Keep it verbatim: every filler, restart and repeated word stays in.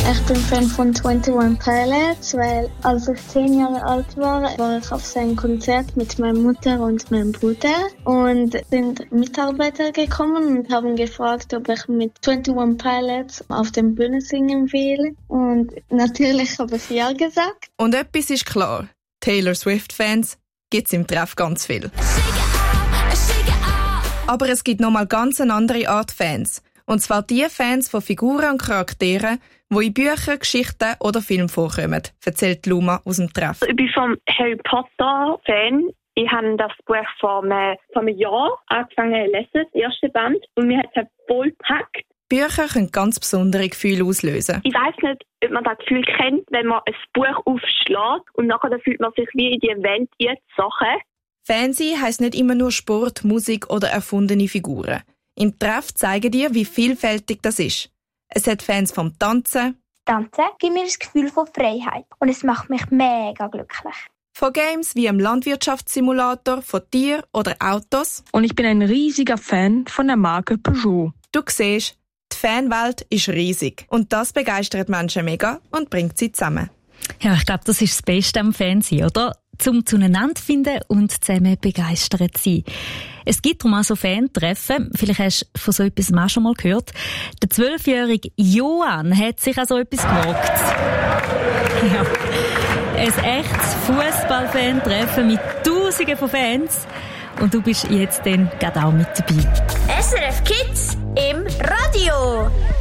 Ich bin Fan von einundzwanzig Pilots, weil als ich zehn Jahre alt war, war ich auf sein Konzert mit meiner Mutter und meinem Bruder. Und sind Mitarbeiter gekommen und haben gefragt, ob ich mit einundzwanzig Pilots auf der Bühne singen will. Und natürlich habe ich ja gesagt. Und etwas ist klar. Taylor Swift-Fans gibt es im Treff ganz viel. Aber es gibt nochmal ganz eine andere Art Fans. Und zwar die Fans von Figuren und Charakteren, die in Büchern, Geschichten oder Filmen vorkommen, erzählt Luma aus dem Treff. Ich bin vom Harry Potter-Fan. Ich habe das Buch vor einem, vor einem Jahr angefangen zu lesen, das erste Band, und mir hat es halt voll gepackt. Bücher können ganz besondere Gefühle auslösen. Ich weiss nicht, ob man das Gefühl kennt, wenn man ein Buch aufschlägt und nachher fühlt man sich wie in die Welt jetzt Sachen. Fansein heisst nicht immer nur Sport, Musik oder erfundene Figuren. Im Treff zeigen dir, wie vielfältig das ist. Es hat Fans vom Tanzen. Tanzen gibt mir das Gefühl von Freiheit und es macht mich mega glücklich. Von Games wie im Landwirtschaftssimulator, von Tieren oder Autos. Und ich bin ein riesiger Fan von der Marke Peugeot. Du siehst, die Fanwelt ist riesig. Und das begeistert Menschen mega und bringt sie zusammen. Ja, ich glaube, das ist das Beste am Fernsehen, oder? Zum zueinander finden und zusammen begeistert sein. Es gibt darum auch so Fan-Treffen. Vielleicht hast du von so etwas auch schon mal gehört. Der zwölfjährige Johann hat sich an so etwas gewagt. Ja. Ein echtes Fußball-Fan-Treffen mit Tausenden von Fans. Und du bist jetzt dann gerade auch mit dabei. S R F Kids im Radio.